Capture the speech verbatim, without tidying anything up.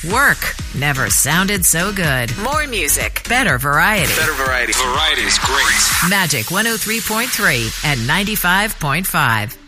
Work never sounded so good. More music, better variety. Better variety. Variety's great. Magic one oh three point three and ninety-five point five.